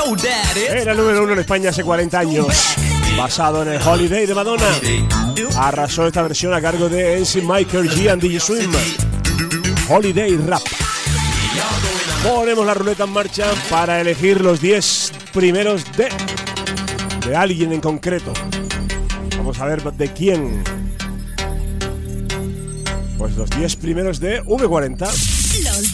Era el número 1 en España hace 40 años. Basado en el Holiday de Madonna. Arrasó esta versión a cargo de MC Michael G and DJ Swim. Holiday Rap. Ponemos la ruleta en marcha para elegir los 10 primeros de alguien en concreto. Vamos a ver de quién. Pues los 10 primeros de V40. Los